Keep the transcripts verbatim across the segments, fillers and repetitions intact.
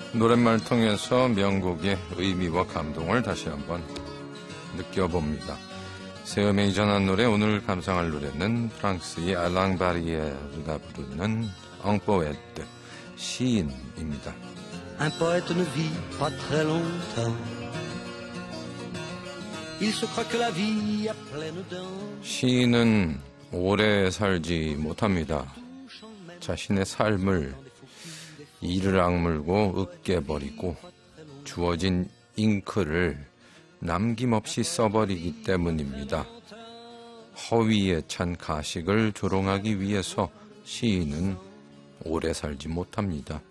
노랫말 통해서 명곡의 의미와 감동을 다시 한번 느껴봅니다. 새음에 이전한 노래, 오늘 감상할 노래는 프랑스의 알랑 바리에르가 부르는 Un poète, 시인입니다. Un poète ne vit pas très longtemps. Il se croit que la vie est pleine dents. 시인은 오래 살지 못합니다. 자신의 삶을 이를 악물고 으깨버리고 주어진 잉크를 남김없이 써버리기 때문입니다. 허위에 찬 가식을 조롱하기 위해서 시인은 오래 살지 못합니다.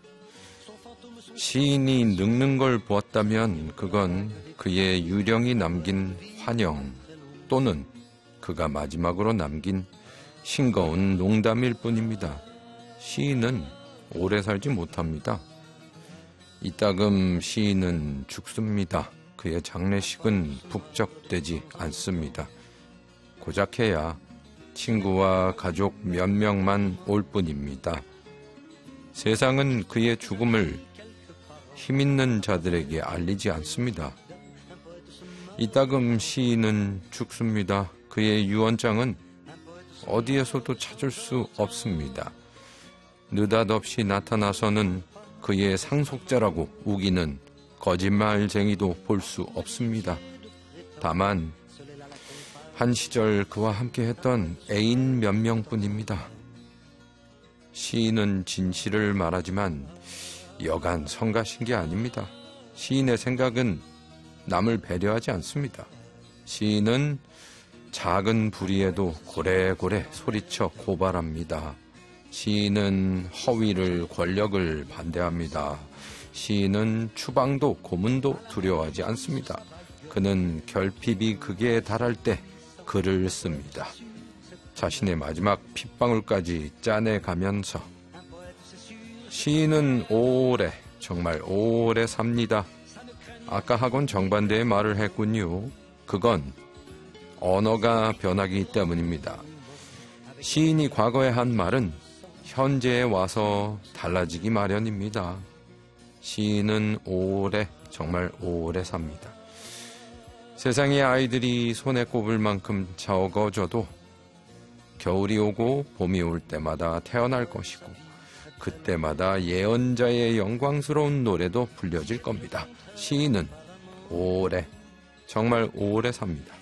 시인이 늙는 걸 보았다면 그건 그의 유령이 남긴 환영 또는 그가 마지막으로 남긴 싱거운 농담일 뿐입니다. 시인은 오래 살지 못합니다. 이따금 시인은 죽습니다. 그의 장례식은 북적대지 않습니다. 고작해야 친구와 가족 몇 명만 올 뿐입니다. 세상은 그의 죽음을 힘있는 자들에게 알리지 않습니다. 이따금 시인은 죽습니다. 그의 유언장은 어디에서도 찾을 수 없습니다. 느닷없이 나타나서는 그의 상속자라고 우기는 거짓말쟁이도 볼 수 없습니다. 다만 한 시절 그와 함께했던 애인 몇 명뿐입니다. 시인은 진실을 말하지만 여간 성가신 게 아닙니다. 시인의 생각은 남을 배려하지 않습니다. 시인은 작은 불의에도 고래고래 소리쳐 고발합니다. 시인은 허위를, 권력을 반대합니다. 시인은 추방도 고문도 두려워하지 않습니다. 그는 결핍이 극에 달할 때 글을 씁니다. 자신의 마지막 핏방울까지 짜내가면서 시인은 오래, 정말 오래 삽니다. 아까 하곤 정반대의 말을 했군요. 그건 언어가 변하기 때문입니다. 시인이 과거에 한 말은 현재에 와서 달라지기 마련입니다. 시인은 오래, 정말 오래 삽니다. 세상의 아이들이 손에 꼽을 만큼 적어져도 겨울이 오고 봄이 올 때마다 태어날 것이고 그때마다 예언자의 영광스러운 노래도 불려질 겁니다. 시인은 오래, 정말 오래 삽니다.